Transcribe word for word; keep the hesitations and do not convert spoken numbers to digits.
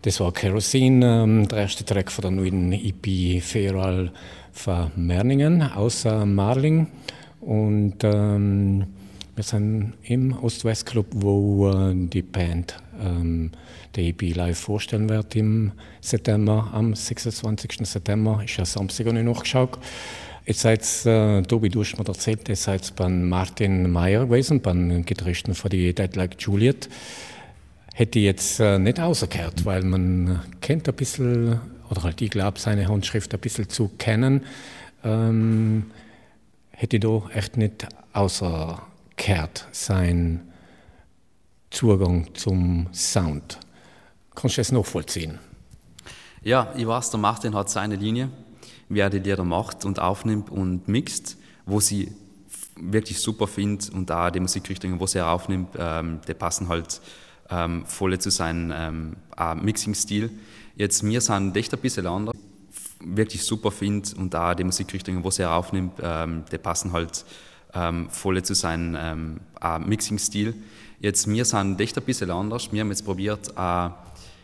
Das war Kerosene, ähm, der erste Track von der neuen E P Feral von Merningen aus äh, Marling. Und ähm, wir sind im Ost-West-Club, wo äh, die Band ähm, die E P live vorstellen wird im September, am sechsundzwanzigsten September. Ich habe Samstag nicht nachgeschaut. Jetzt seid äh, Tobi, du hast mir erzählt, ihr seid beim Martin Meyer gewesen, beim Gitarristen von die Dead Like Juliet. Hätte ich jetzt äh, nicht rausgehört, weil man kennt ein bisschen, oder halt ich glaube, seine Handschrift ein bisschen zu kennen, ähm, hätte ich da echt nicht rausgehört, sein Zugang zum Sound. Kannst du das nachvollziehen? Ja, ich weiß, der Martin hat seine Linie, wie er die Lieder macht und aufnimmt und mixt, wo sie wirklich super findet und auch die Musikrichtungen, wo sie er aufnimmt, ähm, die passen halt ähm, voll zu seinem ähm, Mixing-Stil. Jetzt, wir sind echt ein bisschen anders, wirklich super finde und auch die Musikrichtungen, wo sie er aufnimmt, ähm, die passen halt ähm, voll zu seinem ähm, Mixing-Stil. Jetzt, wir sind echt ein bisschen anders. Wir haben jetzt probiert, äh,